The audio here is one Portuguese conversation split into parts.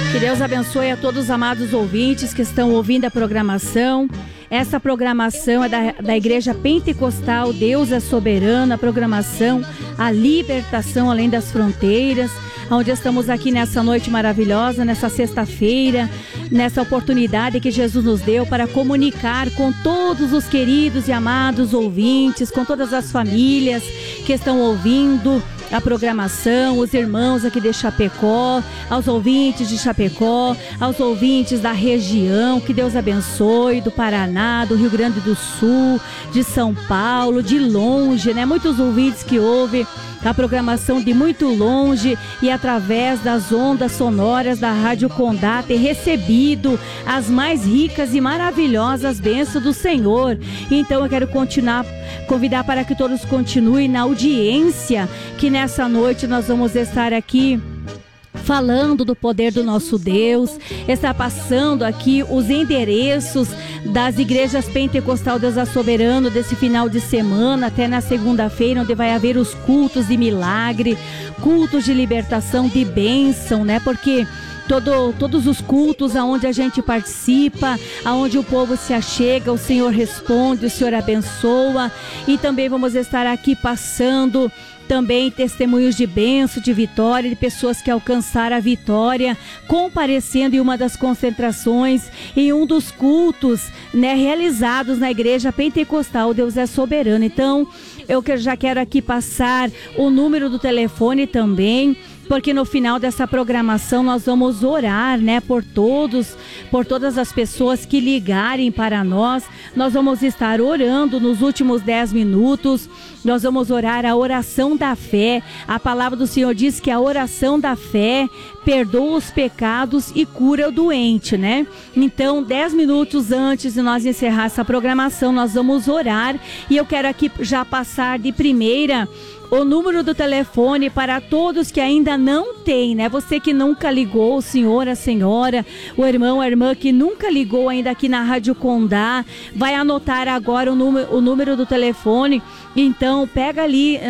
Que Deus abençoe a todos os amados ouvintes que estão ouvindo a programação. Essa programação é da Igreja Pentecostal Deus é Soberano, a programação A Libertação Além das Fronteiras, onde estamos aqui nessa noite maravilhosa, nessa sexta-feira, nessa oportunidade que Jesus nos deu para comunicar com todos os queridos e amados ouvintes, com todas as famílias que estão ouvindo a programação, os irmãos aqui de Chapecó, aos ouvintes de Chapecó, aos ouvintes da região, que Deus abençoe, do Paraná, do Rio Grande do Sul, de São Paulo, de longe, né? Muitos ouvintes que ouvem a programação de muito longe e através das ondas sonoras da Rádio Condá ter recebido as mais ricas e maravilhosas bênçãos do Senhor. Então eu quero convidar para que todos continuem na audiência, que nessa noite nós vamos estar aqui falando do poder do nosso Deus, está passando aqui os endereços das igrejas Pentecostal Deus é Soberano desse final de semana até na segunda-feira, onde vai haver os cultos de milagre, cultos de libertação, de bênção, né? Porque todos os cultos aonde a gente participa, aonde o povo se achega, o Senhor responde, o Senhor abençoa. E também vamos estar aqui passando também testemunhos de bênção, de vitória, de pessoas que alcançaram a vitória, comparecendo em uma das concentrações, em um dos cultos, né, realizados na Igreja Pentecostal Deus é Soberano. Então, eu já quero aqui passar o número do telefone também, porque no final dessa programação nós vamos orar, né, por todas as pessoas que ligarem para nós. Nós vamos estar orando nos últimos 10 minutos, nós vamos orar a oração da fé. A palavra do Senhor diz que a oração da fé perdoa os pecados e cura o doente, né? Então, 10 minutos antes de nós encerrar essa programação, nós vamos orar, e eu quero aqui já passar de primeira o número do telefone para todos que ainda não têm, né? Você que nunca ligou, o senhor, a senhora, o irmão, a irmã que nunca ligou ainda aqui na Rádio Condá, vai anotar agora o número do telefone. Então, pega ali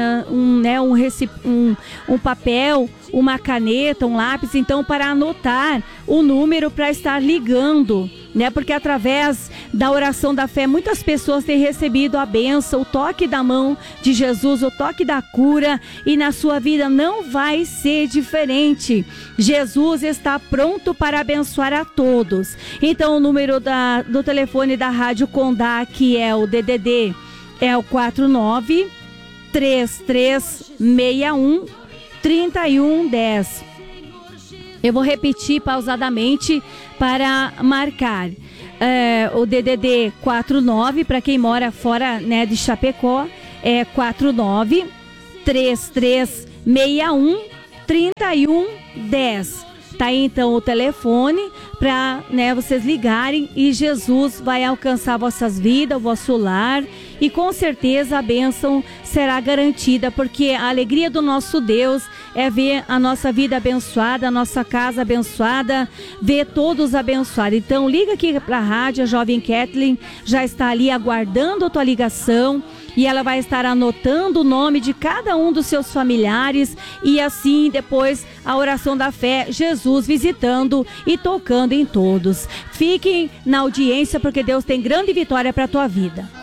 um papel, uma caneta, um lápis, então, para anotar o número para estar ligando, né? Porque através da oração da fé, muitas pessoas têm recebido a bênção, o toque da mão de Jesus, o toque da cura, e na sua vida não vai ser diferente. Jesus está pronto para abençoar a todos. Então, o número do telefone da Rádio Condá, que é o DDD, é o 49-3361-3110. Eu vou repetir pausadamente para marcar. O DDD 49, para quem mora fora, né, de Chapecó, é 49-3361-3110. Tá aí então o telefone para, né, vocês ligarem, e Jesus vai alcançar vossas vidas, o vosso lar, e com certeza a bênção será garantida, porque a alegria do nosso Deus é ver a nossa vida abençoada, a nossa casa abençoada, ver todos abençoados. Então liga aqui para a rádio, a jovem Kathleen já está ali aguardando a tua ligação, e ela vai estar anotando o nome de cada um dos seus familiares, e assim depois a oração da fé, Jesus visitando e tocando em todos. Fiquem na audiência, porque Deus tem grande vitória para a tua vida.